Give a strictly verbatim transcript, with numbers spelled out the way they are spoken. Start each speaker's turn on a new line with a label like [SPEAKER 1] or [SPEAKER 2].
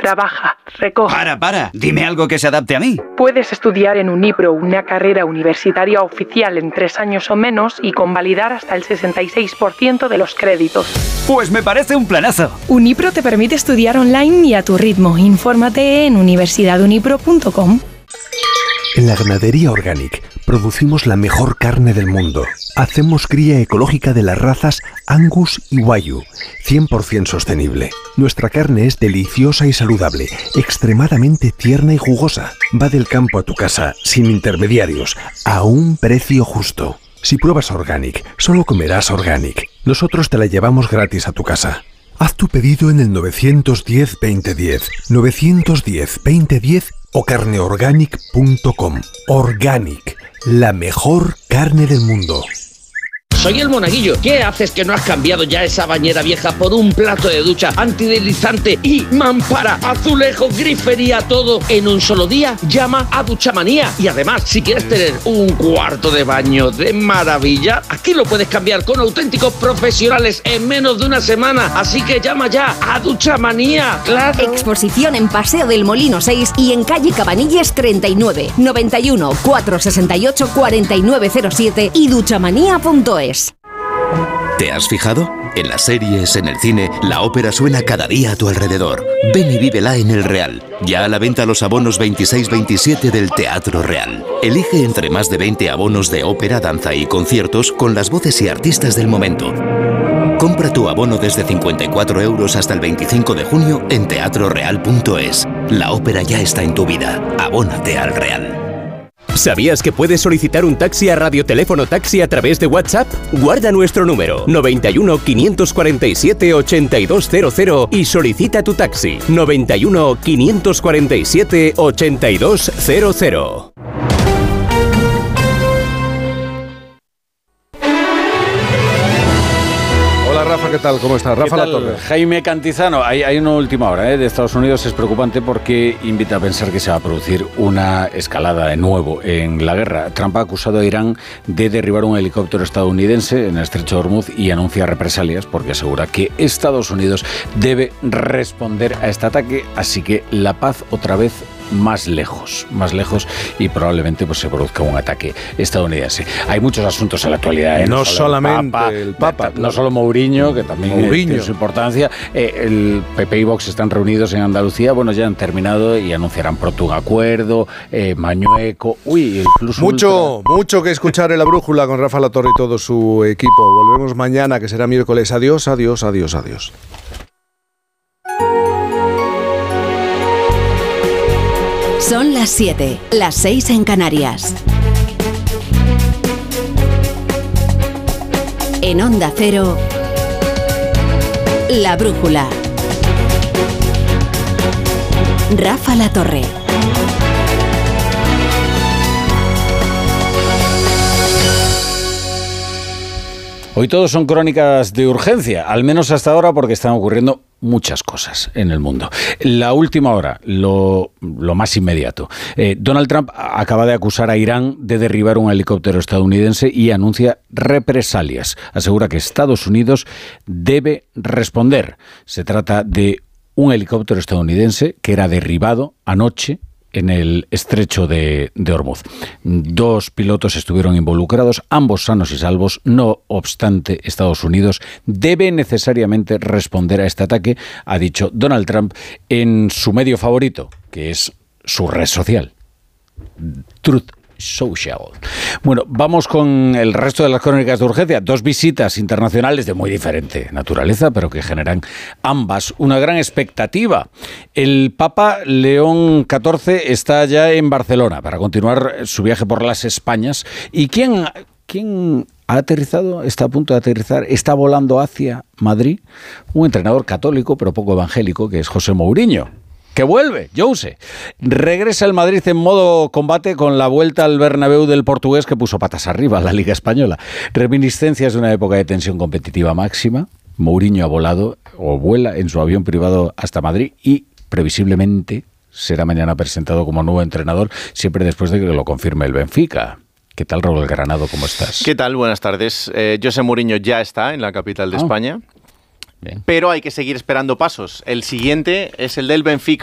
[SPEAKER 1] trabaja, recoge.
[SPEAKER 2] Para, para, dime algo que se adapte a mí.
[SPEAKER 1] Puedes estudiar en Unipro una carrera universitaria oficial en tres años o menos y convalidar hasta el sesenta y seis por ciento de los créditos.
[SPEAKER 2] Pues me parece un planazo.
[SPEAKER 3] Unipro te permite estudiar online y a tu ritmo. Infórmate en universidad unipro punto com.
[SPEAKER 4] En la ganadería Organic producimos la mejor carne del mundo. Hacemos cría ecológica de las razas Angus y Wagyu, cien por ciento sostenible. Nuestra carne es deliciosa y saludable, extremadamente tierna y jugosa. Va del campo a tu casa, sin intermediarios, a un precio justo. Si pruebas Organic, solo comerás Organic. Nosotros te la llevamos gratis a tu casa. Haz tu pedido en el nueve uno cero, veinte diez, nueve uno cero, veinte diez o carne organic punto com. Organic, la mejor carne del mundo.
[SPEAKER 5] Soy el Monaguillo. ¿Qué haces que no has cambiado ya esa bañera vieja por un plato de ducha antideslizante y mampara, azulejo, grifería, todo en un solo día? Llama a Duchamanía. Y además, si quieres tener un cuarto de baño de maravilla, aquí lo puedes cambiar con auténticos profesionales en menos de una semana. Así que llama ya a Duchamanía. ¡Claro!
[SPEAKER 6] Exposición en Paseo del Molino seis y en calle Cabanilles treinta y nueve, noventa y uno, cuatrocientos sesenta y ocho, cuarenta y nueve cero siete y duchamanía punto es.
[SPEAKER 7] ¿Te has fijado? En las series, en el cine, la ópera suena cada día a tu alrededor. Ven y vívela en El Real. Ya a la venta los abonos veintiséis veintisiete del Teatro Real. Elige entre más de veinte abonos de ópera, danza y conciertos con las voces y artistas del momento. Compra tu abono desde cincuenta y cuatro euros hasta el veinticinco de junio en teatro real punto es. La ópera ya está en tu vida. Abónate al Real.
[SPEAKER 8] ¿Sabías que puedes solicitar un taxi a Radioteléfono Taxi a través de WhatsApp? Guarda nuestro número noventa y uno, quinientos cuarenta y siete, ochenta y dos cero cero y solicita tu taxi noventa y uno, quinientos cuarenta y siete, ochenta y dos cero cero.
[SPEAKER 9] Rafa, ¿qué tal? ¿Cómo estás? Rafa Latorre.
[SPEAKER 10] Jaime Cantizano, hay, hay una última hora ¿eh? de Estados Unidos, es preocupante porque invita a pensar que se va a producir una escalada de nuevo en la guerra. Trump ha acusado a Irán de derribar un helicóptero estadounidense en el estrecho de Hormuz y anuncia represalias porque asegura que Estados Unidos debe responder a este ataque, así que la paz otra vez más lejos, más lejos y probablemente pues se produzca un ataque estadounidense. Hay muchos asuntos en la actualidad, ¿eh?
[SPEAKER 9] No, no solamente
[SPEAKER 10] el Papa,
[SPEAKER 9] el Papa,
[SPEAKER 10] no solo Mourinho, que también Mourinho. tiene su importancia. Eh, el P P y Vox están reunidos en Andalucía, bueno, ya han terminado y anunciarán pronto un acuerdo, eh, Mañueco, uy, incluso...
[SPEAKER 9] Mucho, ultra... mucho que escuchar en La Brújula con Rafa Latorre y todo su equipo. Volvemos mañana, que será miércoles. Adiós, adiós, adiós, adiós.
[SPEAKER 6] Son las siete, las seis en Canarias. En Onda Cero, La Brújula. Rafa Latorre.
[SPEAKER 10] Hoy todos son crónicas de urgencia, al menos hasta ahora, porque están ocurriendo muchas cosas en el mundo. La última hora, lo, lo más inmediato. Eh, Donald Trump acaba de acusar a Irán de derribar un helicóptero estadounidense y anuncia represalias. Asegura que Estados Unidos debe responder. Se trata de un helicóptero estadounidense que era derribado anoche en el estrecho de, de Hormuz. Dos pilotos estuvieron involucrados, ambos sanos y salvos. No obstante, Estados Unidos debe necesariamente responder a este ataque, ha dicho Donald Trump en su medio favorito, que es su red social, Truth Social. Bueno, vamos con el resto de las crónicas de urgencia. Dos visitas internacionales de muy diferente naturaleza, pero que generan ambas una gran expectativa. El Papa León catorce está ya en Barcelona para continuar su viaje por las Españas. ¿Y quién, quién ha aterrizado? Está a punto de aterrizar, está volando hacia Madrid. Un entrenador católico, pero poco evangélico, que es José Mourinho. Que vuelve, Jose. Regresa el Madrid en modo combate con la vuelta al Bernabéu del portugués que puso patas arriba a la Liga Española. Reminiscencias de una época de tensión competitiva máxima. Mourinho ha volado o vuela en su avión privado hasta Madrid y previsiblemente será mañana presentado como nuevo entrenador, siempre después de que lo confirme el Benfica. ¿Qué tal, Raúl Granado? ¿Cómo estás?
[SPEAKER 11] ¿Qué tal? Buenas tardes. Eh, José Mourinho ya está en la capital de oh. España. Bien. Pero hay que seguir esperando pasos. El siguiente es el del Benfica.